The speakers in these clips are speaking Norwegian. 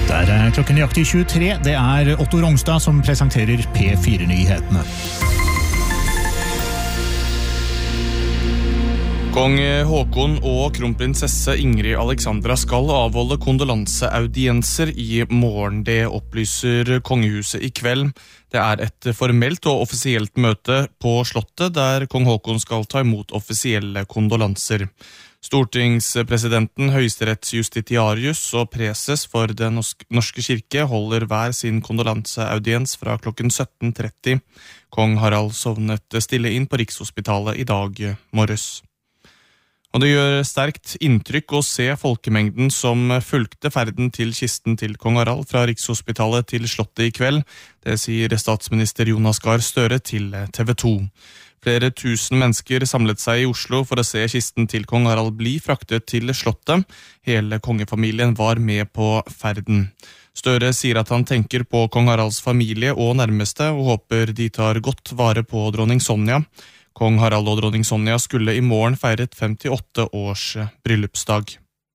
Der klokken nøyaktig 23. Det Otto Rongstad som presenterer P4-nyhetene. Kong Håkon og kronprinsesse Ingrid Alexandra skal avholde kondolanseaudienser i morgen. Det opplyser kongehuset i kveld. Det et formelt og offisielt møte på slottet, der kong Håkon skal ta imot offisielle kondolanser. Stortingspresidenten, høyesterettsjustitiarius og preses for Den norske kirke holder hver sin kondolanseaudiens fra klokken 17:30. Kong Harald sovnet stille inn på Rikshospitalet i dag morges. Og det gjør sterkt inntrykk å se folkemengden som fulgte ferden til kisten til kong Harald fra Rikshospitalet til slottet i kveld. Det sier statsminister Jonas Gahr Støre til TV 2. Flere tusen mennesker samlet seg i Oslo for å se kisten til kong Harald bli fraktet til slottet. Hele kongefamilien var med på ferden. Støre sier at han tenker på kong Haralds familie og nærmeste, og håper de tar godt vare på dronning Sonja. Kong Harald og dronning Sonja skulle i morgen feiret 58 års bryllupsdag.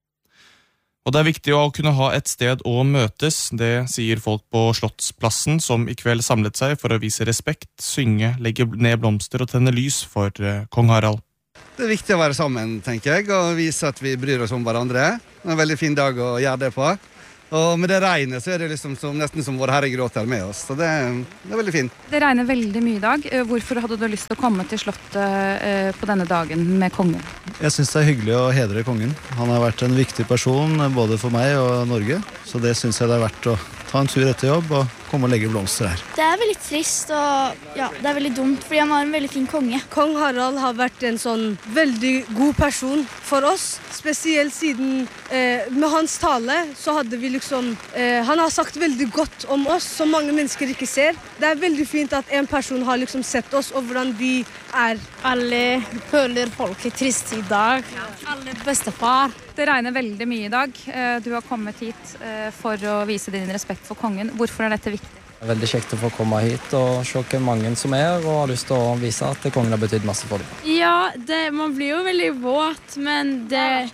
Og det viktig å kunne ha et sted å møtes, det sier folk på Slottsplassen, som i kveld samlet seg for å vise respekt, synge, legge ned blomster og tenne lys for kong Harald. Det viktig å være sammen, tenker jeg, og vise at vi bryr oss om hverandre. Det en veldig fin dag å gjøre det på. Og med det regnet så det liksom nesten som vår Herre gråter med oss, så det veldig fint. Det regner veldig mye i dag. Hvorfor hadde du lyst til å komme til slottet på denne dagen med kongen? Jeg synes det hyggelig å hedre kongen. Han har vært en viktig person både for meg og Norge, så det synes jeg det verdt å ta en tur etter jobb og komme og legge blomster her. Det veldig trist, og ja, det veldig dumt, fordi han var en veldig fin konge. Kong Harald har vært en sånn veldig god person for oss, spesielt siden med hans tale så hadde vi han har sagt veldig godt om oss, som mange mennesker ikke ser. Det veldig fint at en person har sett oss, og hvordan vi Alle føler folk trist i dag. Alle bestefar. Det regner veldig mye i dag. Du har kommet hit for å vise din respekt for kongen. Hvorfor dette viktig? Det veldig kjekt å få komme hit og se hvor mange som og har lyst til å vise at kongen har betydd masse for dem. Ja, man blir jo veldig våt, men det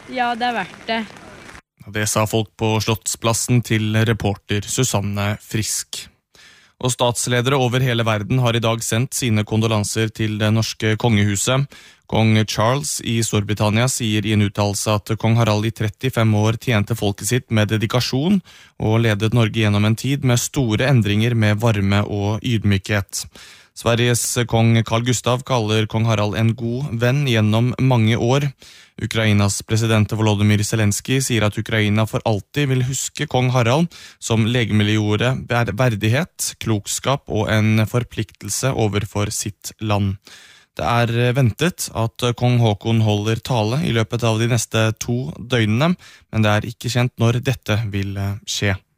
verdt det. Det sa folk på Slottsplassen til reporter Susanne Frisk. Og statsledere over hele verden har i dag sendt sine kondolanser til det norske kongehuset. Kong Charles i Storbritannia sier i en uttalelse at kong Harald i 35 år tjente folket sitt med dedikasjon og ledet Norge gjennom en tid med store endringer med varme og ydmykhet. Sveriges kong Carl Gustav kaller kong Harald en god venn gjennom mange år. Ukrainas president Volodymyr Zelensky sier at Ukraina for alltid vil huske kong Harald som legemiddelgjorde verdighet, klokskap og en forpliktelse overfor sitt land. Det ventet at kong Håkon holder tale i løpet av de neste 2 døgnene, men det ikke kjent når dette vil skje.